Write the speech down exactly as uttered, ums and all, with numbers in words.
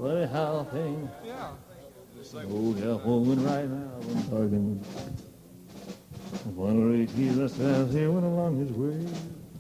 funny how things. Yeah. Oh, California right now, I'm talking. One day Jesus says he went along his way.